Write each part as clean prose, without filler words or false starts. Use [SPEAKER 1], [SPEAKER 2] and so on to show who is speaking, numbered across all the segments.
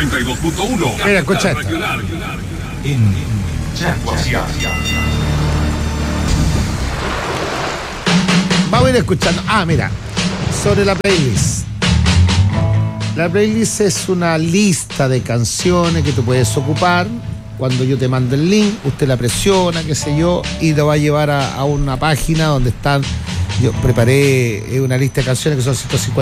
[SPEAKER 1] 92.1.
[SPEAKER 2] Mira, escucha esto.
[SPEAKER 1] En Chaguasiá.
[SPEAKER 2] Vamos a ir escuchando. Mira, sobre la playlist. La playlist es una lista de canciones que tú puedes ocupar. Cuando yo te mando el link, usted la presiona, qué sé yo, y lo va a llevar a una página donde están. Yo preparé una lista de canciones que son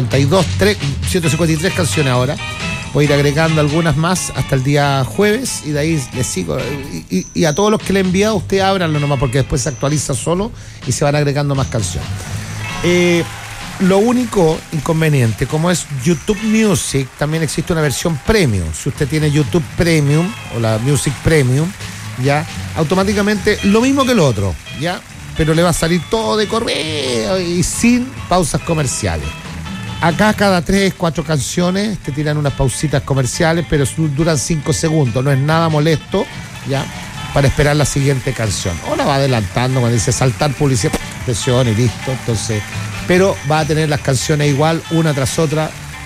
[SPEAKER 2] 153 canciones ahora. Voy a ir agregando algunas más hasta el día jueves y de ahí les sigo. Y a todos los que le he enviado, usted ábranlo nomás porque después se actualiza solo y se van agregando más canciones. Lo único inconveniente, como es YouTube Music, también existe una versión Premium. Si usted tiene YouTube Premium o la Music Premium, ya, automáticamente lo mismo que el otro, ya, pero le va a salir todo de correo y sin pausas comerciales. Acá cada 3-4 canciones te tiran unas pausitas comerciales, pero duran 5 segundos, no es nada molesto, ya, para esperar la siguiente canción. O la va adelantando cuando dice saltar publicidad, presión y listo, entonces... Pero va a tener las canciones igual, una tras otra.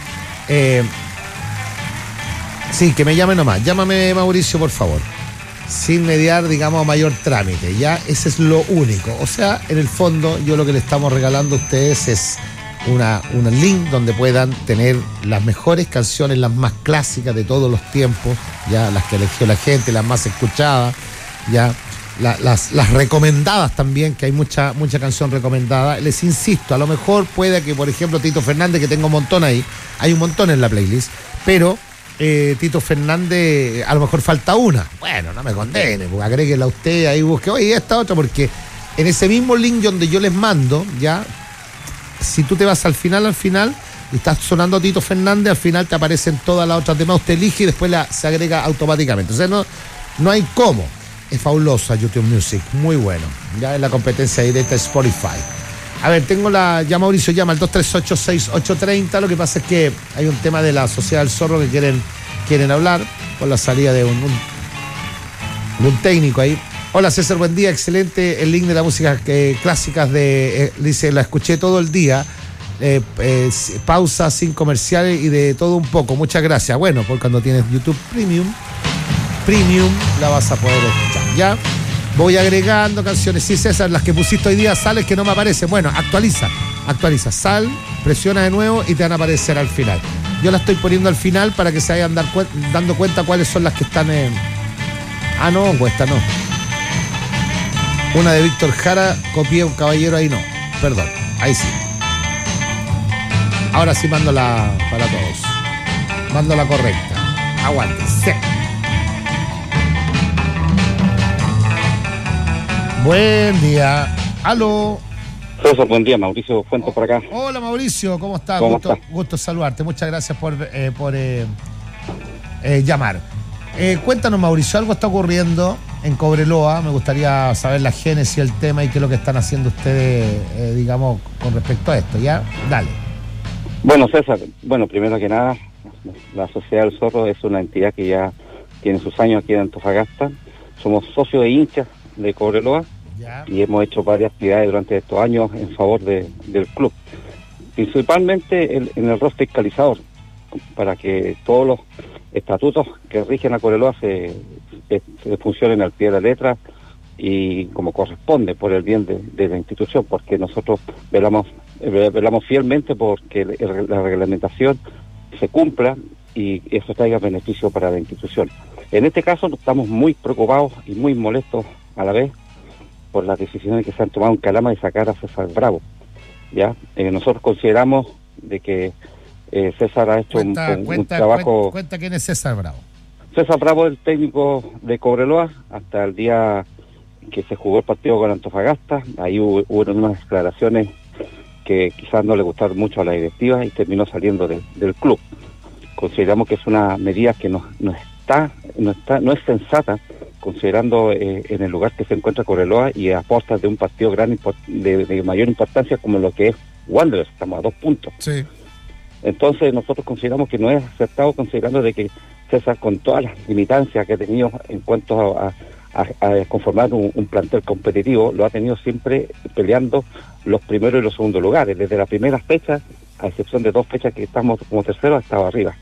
[SPEAKER 2] Sí, que me llame nomás. Llámame, Mauricio, por favor. Sin mediar, digamos, mayor trámite. Ya, ese es lo único. O sea, en el fondo, yo lo que le estamos regalando a ustedes es un link donde puedan tener las mejores canciones, las más clásicas de todos los tiempos, ya, las que eligió la gente, las más escuchadas, ya. Las recomendadas también, que hay mucha canción recomendada. Les insisto, a lo mejor puede que, por ejemplo, Tito Fernández, que tengo un montón ahí, hay un montón en la playlist, pero Tito Fernández, a lo mejor falta una. Bueno, no me condene, pues agréguela a usted, ahí busque, oye, esta otra, porque en ese mismo link donde yo les mando, ya, si tú te vas al final, y estás sonando Tito Fernández, al final te aparecen todas las otras demás, usted elige y después se agrega automáticamente. O sea, no hay cómo. Es fabulosa YouTube Music, muy bueno. Ya es la competencia directa de Spotify. A ver, ya Mauricio llama al 238-6830. Lo que pasa es que hay un tema de la Sociedad del Zorro que quieren hablar con la salida de un técnico ahí. Hola César, buen día, excelente el link de la música clásicas dice, la escuché todo el día. Pausa sin comerciales y de todo un poco. Muchas gracias. Bueno, porque cuando tienes YouTube Premium la vas a poder escuchar. Ya voy agregando canciones. Sí, César, las que pusiste hoy día sales que no me aparecen. Bueno, actualiza, sal, presiona de nuevo y te van a aparecer al final. Yo la estoy poniendo al final para que se vayan dando cuenta cuáles son las que están en... no, esta no. Una de Víctor Jara, copié un caballero, ahí no. Perdón, ahí sí. Ahora sí mando la para todos. Mando la correcta. Aguante. Sí. Buen día. Aló.
[SPEAKER 3] César, buen día. Mauricio Fuentes por acá.
[SPEAKER 2] Hola Mauricio, ¿cómo estás? Gusto saludarte. Muchas gracias por llamar. Cuéntanos, Mauricio, algo está ocurriendo en Cobreloa. Me gustaría saber la génesis del tema y qué es lo que están haciendo ustedes, digamos, con respecto a esto. ¿Ya? Dale.
[SPEAKER 3] Bueno, César, primero que nada, la Sociedad del Zorro es una entidad que ya tiene sus años aquí en Antofagasta. Somos socios e hinchas de Cobreloa. Ya. Y hemos hecho varias actividades durante estos años en favor del club, principalmente en el rol fiscalizador, para que todos los estatutos que rigen a Cobreloa se funcionen al pie de la letra y como corresponde, por el bien de la institución, porque nosotros velamos fielmente porque la reglamentación se cumpla y eso traiga beneficio para la institución. En este caso estamos muy preocupados y muy molestos a la vez por las decisiones que se han tomado en Calama de sacar a César Bravo. ¿Ya? Nosotros consideramos de que César ha hecho un trabajo...
[SPEAKER 2] Cuenta quién es César Bravo.
[SPEAKER 3] César Bravo es el técnico de Cobreloa hasta el día que se jugó el partido con Antofagasta. Ahí hubo unas declaraciones que quizás no le gustaron mucho a la directiva y terminó saliendo del club. Consideramos que es una medida que no es sensata, considerando en el lugar que se encuentra Cobreloa y a puertas de un partido de mayor importancia como lo que es Wanderers, estamos a 2 puntos.
[SPEAKER 2] Sí.
[SPEAKER 3] Entonces nosotros consideramos que no es aceptado, considerando de que César, con todas las limitancias que ha tenido en cuanto a conformar un plantel competitivo, lo ha tenido siempre peleando los primeros y los segundos lugares. Desde la primera fecha, a excepción de 2 fechas que estamos como terceros, ha estado arriba.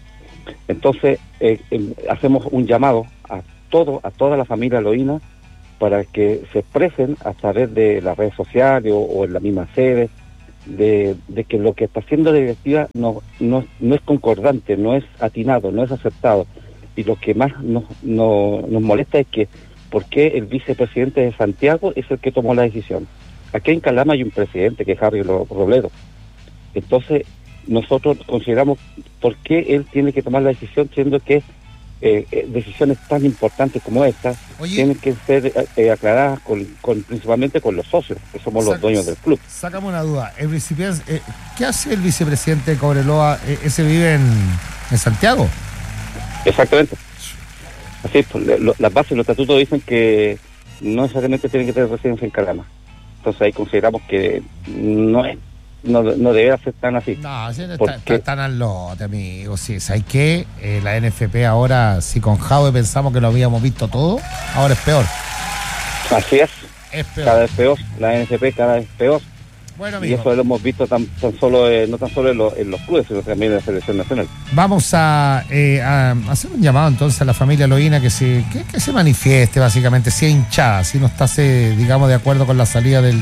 [SPEAKER 3] Entonces, hacemos un llamado a toda la familia loína para que se expresen a través de las redes sociales o en la misma sede, de que lo que está haciendo la directiva no es concordante, no es atinado, no es aceptado. Y lo que más nos molesta es que ¿por qué el vicepresidente de Santiago es el que tomó la decisión? Aquí en Calama hay un presidente que es Harry Robledo. Entonces, nosotros consideramos por qué él tiene que tomar la decisión, siendo que decisiones tan importantes como estas tienen que ser aclaradas principalmente con los socios, que somos los dueños del club.
[SPEAKER 2] Sácame una duda. ¿Qué hace el vicepresidente de Cobreloa? ¿Ese vive en Santiago?
[SPEAKER 3] Exactamente. Así es, pues, las bases y los estatutos dicen que no necesariamente tienen que tener residencia en Calama. Entonces ahí consideramos que no debe ser tan así.
[SPEAKER 2] No, están al lote, amigo. Sí, ¿sabes qué? La NFP ahora, si con Jaude pensamos que lo habíamos visto todo, ahora es peor.
[SPEAKER 3] Así es.
[SPEAKER 2] Es peor.
[SPEAKER 3] Cada vez peor. La NFP cada vez peor.
[SPEAKER 2] Bueno, amigo.
[SPEAKER 3] Y eso lo hemos visto no tan solo en los clubes, sino también en la selección nacional.
[SPEAKER 2] Vamos a hacer un llamado entonces a la familia loína que se manifieste, básicamente, si es hinchada, si no está, digamos, de acuerdo con la salida del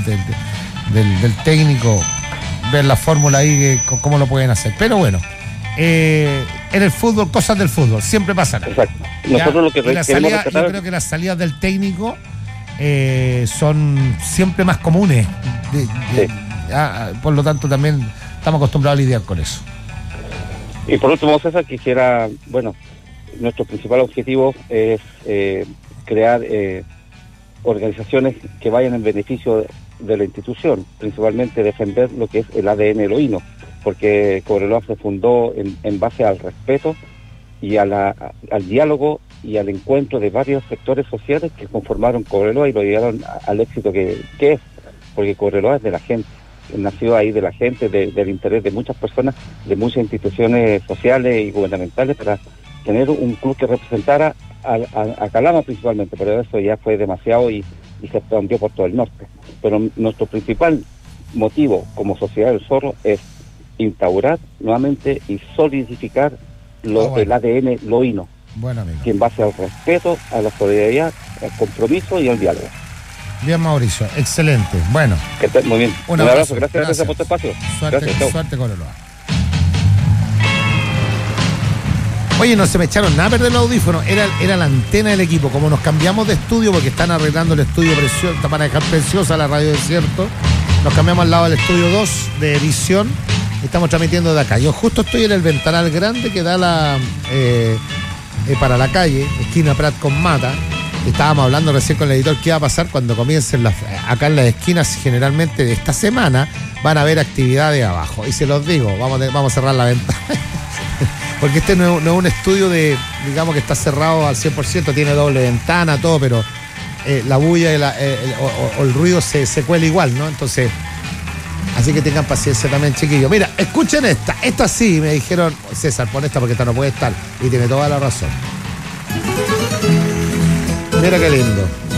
[SPEAKER 2] técnico, ver la fórmula ahí, cómo lo pueden hacer. Pero bueno, en el fútbol, cosas del fútbol, siempre pasan.
[SPEAKER 3] Exacto. Nosotros lo que queremos rescatar...
[SPEAKER 2] Yo creo que las salidas del técnico son siempre más comunes.
[SPEAKER 3] Sí.
[SPEAKER 2] Por lo tanto, también estamos acostumbrados a lidiar con eso.
[SPEAKER 3] Y por último, César, nuestro principal objetivo es crear organizaciones que vayan en beneficio de la institución, principalmente defender lo que es el ADN loíno, porque Cobreloa se fundó en base al respeto y al diálogo y al encuentro de varios sectores sociales que conformaron Cobreloa y lo llevaron al éxito que es, porque Cobreloa es de la gente, nació ahí de la gente, del interés de muchas personas, de muchas instituciones sociales y gubernamentales, para tener un club que representara a Calama principalmente, pero eso ya fue demasiado y se expandió por todo el norte. Pero nuestro principal motivo como Sociedad del Zorro es instaurar nuevamente y solidificar el ADN loíno, que en base al respeto, a la solidaridad, al compromiso y al diálogo.
[SPEAKER 2] Bien, Mauricio, excelente. Bueno,
[SPEAKER 3] que estés muy bien. Un abrazo. Gracias por tu espacio.
[SPEAKER 2] Suerte, Cobreloa. Oye, no se me echaron nada a perder el audífono, era la antena del equipo. Como nos cambiamos de estudio, porque están arreglando el estudio precioso, para dejar preciosa la Radio Desierto, nos cambiamos al lado del estudio 2 de edición, estamos transmitiendo de acá. Yo justo estoy en el ventanal grande que da para la calle, esquina Prat con Mata. Estábamos hablando recién con el editor qué va a pasar cuando comiencen acá en las esquinas. Generalmente de esta semana van a haber actividades abajo, y se los digo, vamos a cerrar la ventana porque este no es un estudio digamos que está cerrado al 100%, tiene doble ventana, todo, pero la bulla o el ruido se cuela igual, ¿no? Entonces, así que tengan paciencia también, chiquillos. Mira, escuchen esta sí, me dijeron, César, pon esta porque esta no puede estar, y tiene toda la razón. Mira qué lindo.